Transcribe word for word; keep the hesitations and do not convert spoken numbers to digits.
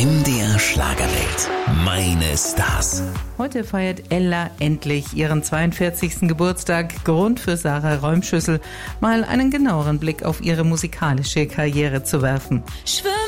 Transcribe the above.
M D R Schlagerwelt. Meine Stars. Heute feiert Ella endlich ihren zweiundvierzigsten Geburtstag. Grund für Sarah Räumschüssel, mal einen genaueren Blick auf ihre musikalische Karriere zu werfen.